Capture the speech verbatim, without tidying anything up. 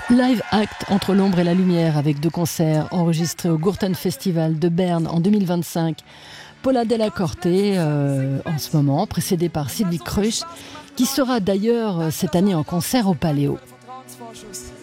Live act entre l'ombre et la lumière avec deux concerts enregistrés au Gurten Festival de Berne en deux mille vingt-cinq. Paula Della Corte euh, en ce moment, précédée par Sylvie Krusch, qui sera d'ailleurs cette année en concert au Paléo.